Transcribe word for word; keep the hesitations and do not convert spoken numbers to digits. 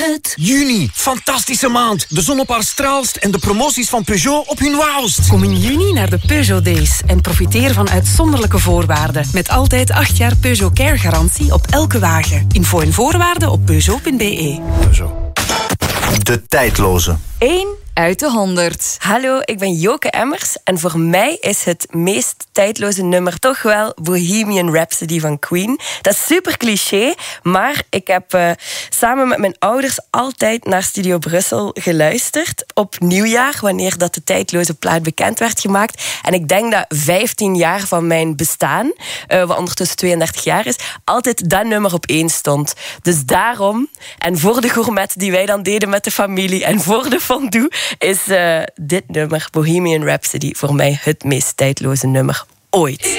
honderd. Juni, fantastische maand. De zon op haar straalst en de promoties van Peugeot op hun wauwst. Kom in juni naar de Peugeot Days en profiteer van uitzonderlijke voorwaarden. Met altijd acht jaar Peugeot Care garantie op elke wagen. Info en voorwaarden op peugeot punt b e. Peugeot. De tijdloze. één uit de honderd. Hallo, ik ben Joke Emmers en voor mij is het meest tijdloze nummer toch wel Bohemian Rhapsody van Queen. Dat is super cliché, maar ik heb uh, samen met mijn ouders altijd naar Studio Brussel geluisterd. Op nieuwjaar, wanneer dat de tijdloze plaat bekend werd gemaakt. En ik denk dat vijftien jaar van mijn bestaan, uh, wat ondertussen tweeëndertig jaar is, altijd dat nummer op één stond. Dus daarom, en voor de gourmet die wij dan deden met de familie en voor de fondue, is uh, dit nummer, Bohemian Rhapsody, voor mij het meest tijdloze nummer ooit.